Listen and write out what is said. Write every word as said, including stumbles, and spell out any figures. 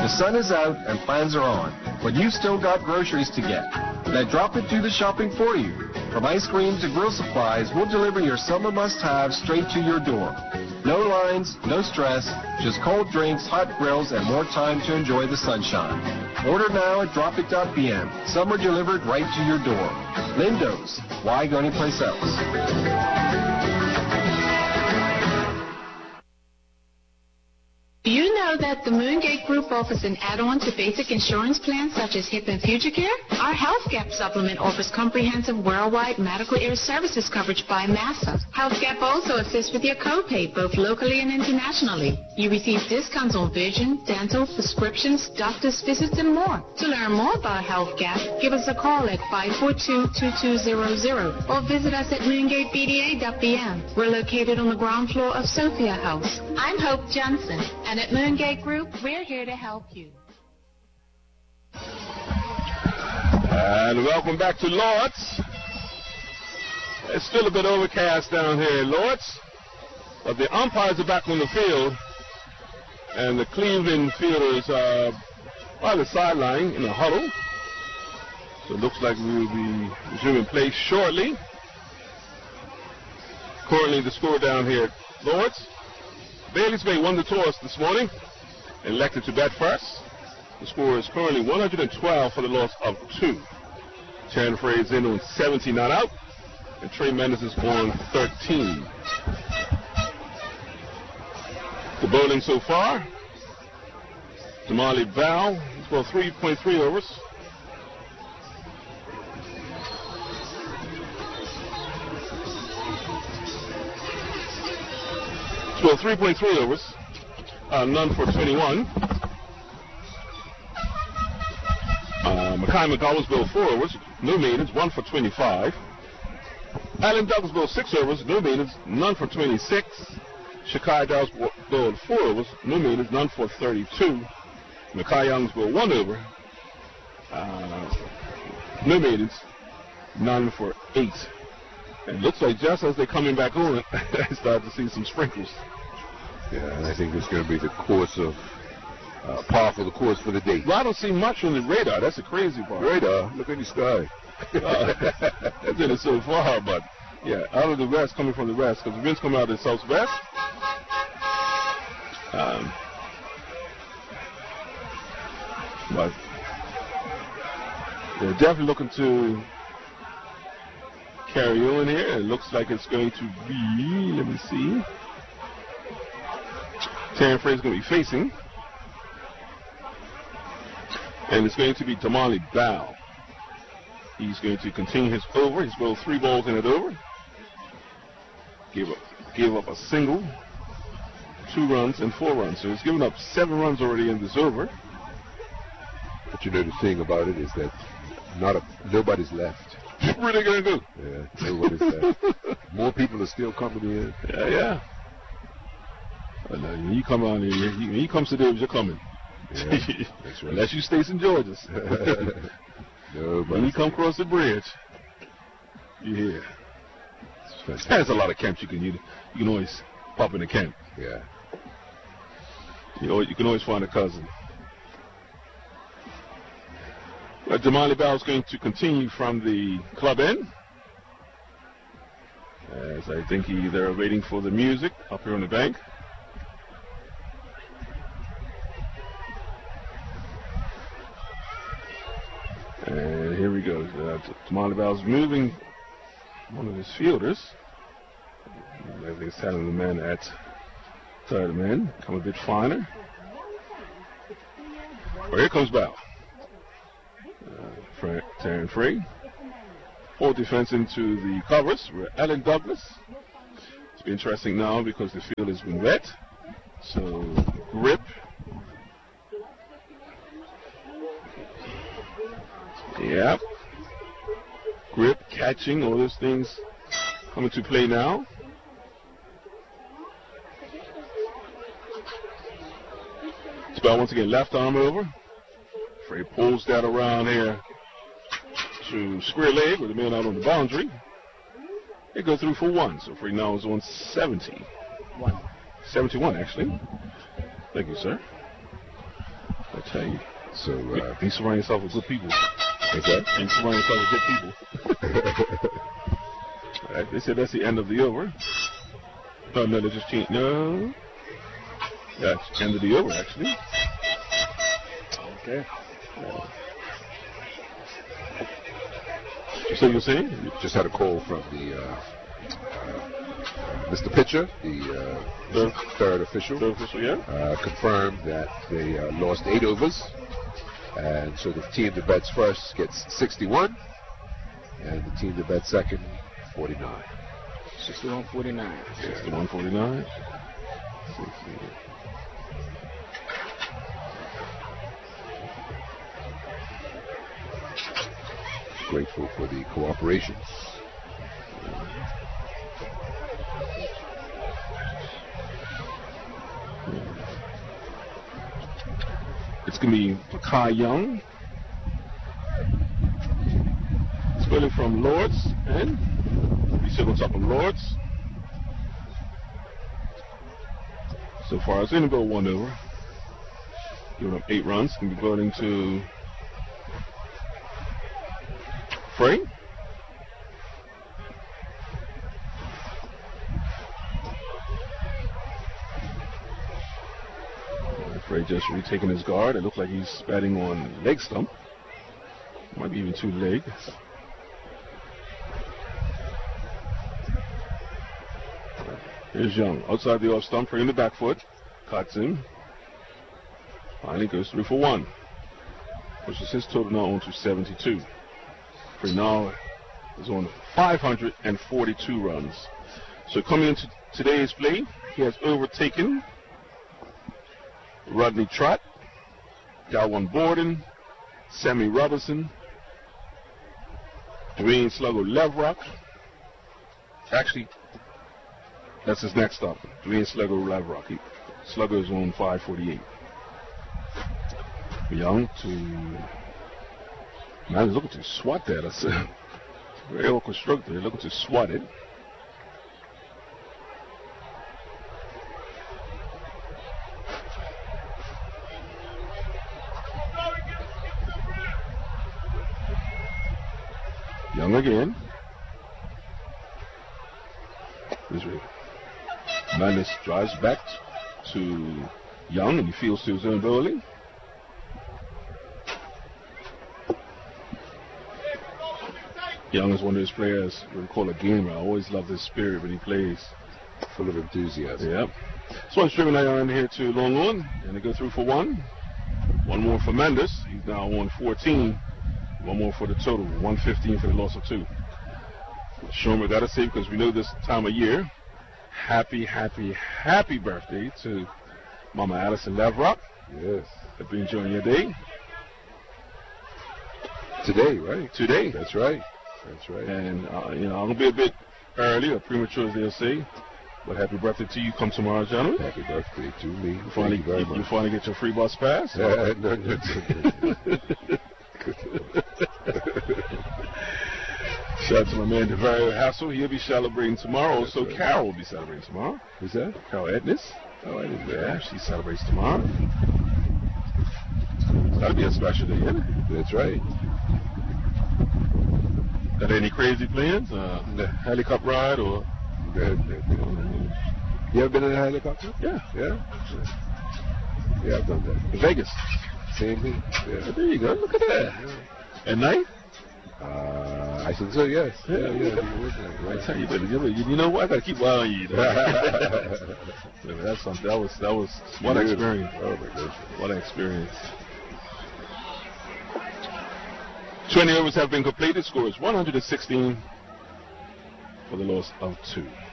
The sun is out and plans are on, but you've still got groceries to get. Let Drop It do the shopping for you. From ice cream to grill supplies, we'll deliver your summer must-haves straight to your door. No lines, no stress, just cold drinks, hot grills, and more time to enjoy the sunshine. Order now at drop it dot p m. Summer delivered right to your door. Lindo's. Why go anyplace else? Do you know that the Moongate Group offers an add-on to basic insurance plans such as HIP and Future Care? Our Health Gap supplement offers comprehensive worldwide medical air services coverage by MASSA. Health Gap also assists with your copay, both locally and internationally. You receive discounts on vision, dental, prescriptions, doctor's visits, and more. To learn more about Health Gap, give us a call at five four two, two two zero zero or visit us at moongate b d a dot b m. We're located on the ground floor of Sophia House. I'm Hope Johnson. And at Moongate Group, we're here to help you. And welcome back to Lords. It's still a bit overcast down here in Lords, but the umpires are back on the field, and the Cleveland fielders are by the sideline in a huddle. So it looks like we will be resuming play shortly. Currently the score down here at Lords. Bailey's Bay won the toss this morning and elected to bat first. The score is currently one hundred twelve for the loss of two. Terran Frey is in on seventeen not out, and Trey Mendes is on thirteen. The bowling so far, Damali Bow, he's got three point three overs. Well, three point three overs, uh, none for twenty-one. Uh, Mackay McGowell's bowled four overs, no maintenance, one for twenty-five. Alan Douglas bowled six overs, no maintenance, none for twenty-six. Shakai Dow's bowled four overs, no maintenance, none for thirty-two. Mackay Young's bowled one over, uh, no maintenance, none for eight. And it looks like just as they're coming back on, I start to see some sprinkles. Yeah, and I think it's going to be the course of, uh, par for the course for the day. Well, I don't see much on the radar. That's the crazy part. Radar? Look in the sky. uh, that's in it so far, but yeah, out of the west, coming from the west, because the wind's coming out of the southwest. Um, but they're definitely looking to carry on here. It looks like it's going to be, let me see. Terran Frey is going to be facing. And it's going to be Damali Bow. He's going to continue his over. He's bowled three balls in it over. Gave up, gave up a single, two runs, and four runs. So he's given up seven runs already in this over. But you know the thing about it is that not a, nobody's left. What are they going to do? Yeah, nobody's left. More people are still coming in. Yeah, yeah. Well, uh, when you come on here, when you come to Davis, you're coming. Yeah, that's right. Unless you stay in Georgia. No, when you come across the bridge, you're here. There's a lot of camps you can you, you can always pop in a camp. Yeah. You know, you can always find a cousin. But Damali Bow is going to continue from the club end. As I think he, they're waiting for the music up here on the bank. And here we go. Uh, Damali Bow's moving one of his fielders. I think it's telling the man at third man. Come a bit finer. Well, here comes Bow. Uh, Terran Frey. Full defense into the covers. We're Alan Douglas. It's been interesting now because the field has been wet. So grip. Yep. Grip, catching, all those things coming to play now. Spell once again, left arm over. Frey pulls that around here to square leg with the man out on the boundary. They go through for one, so Frey now is on seventy. One. seventy-one, actually. Thank you, sir. But tell you. So uh, you surround yourself with good people. Okay. You surround yourself with good people. All right, they said that's the end of the over. Oh, no, they just changed. No. That's the end of the over, actually. Okay. Yeah. So you're saying? Just had a call from the uh, uh, Mister Pitcher, the uh, third, third official. Third official, yeah. Uh, confirmed that they uh, lost eight overs, and so the team that bets first gets sixty-one, and the team that bets second, forty-nine. sixty-one forty-nine. sixty-one forty-nine. Grateful for the cooperation. It's going to be for Kai Young. Spilling from Lords, and he's still on top of Lords. So far, it's going to go one over. Giving up eight runs. Going to be going to Frey. Frey just retaking his guard. It looks like he's batting on leg stump. Might be even two leg. Here's Young. Outside the off stump, Frey in the back foot. Cuts him. Finally goes through for one. Pushes his total now on to seventy-two. Frey now is on five hundred forty-two runs. So coming into today's play, he has overtaken Rodney Trott, Dalwan Borden, Sammy Robinson, Dwayne Sluggo Levrock. Actually, that's his next stop. Dwayne Sluggo Levrock. He, Sluggo is on five forty-eight. Young to... Man, he's looking to swat that. That's a very awkward stroke there. Looking to swat it. Young again. Madness drives back to Young, and he feels to his own bowling. Young is one of those players we call a gamer. I always love his spirit when he plays. Full of enthusiasm. Yep. So I'm streaming that on here to Long On, and they go through for one. One more for Mendes. He's now on fourteen. One more for the total. one fifteen for the loss of two. Sherman, gotta say, because we know this time of year, happy, happy, happy birthday to Mama Allison Levrock. Yes. Hope you're enjoying your day. Today, right? Today. That's right. That's right. And, uh, you know, I'm going to be a bit early or premature, as they'll say. But happy birthday to you. Come tomorrow, gentlemen. Happy birthday to me. You finally, Thank you very you, much. you finally get your free bus pass? Yeah, no, no, no. Shout out to my man, DeVario Hassel. He'll be celebrating tomorrow. That's Also, right. Carol Carol will be celebrating tomorrow. Who's that? Carol Edness. Oh, I didn't know. Yeah, she celebrates tomorrow. That'll be a special day, isn't it? That's right. Got any crazy plans? Uh, the helicopter ride or? You ever been in a helicopter? Yeah. Yeah? Yeah, I've done that. Vegas. Same thing. Yeah. There you go. Look at that. Yeah. At night? Uh, I think so, yes. Yeah, Yeah, yeah. yeah. I tell you, but you, you know what? I gotta keep one on you. Yeah, that's something. That was that was what an experience. Oh my goodness. What an experience. twenty overs have been completed. Score is one hundred sixteen for the loss of two.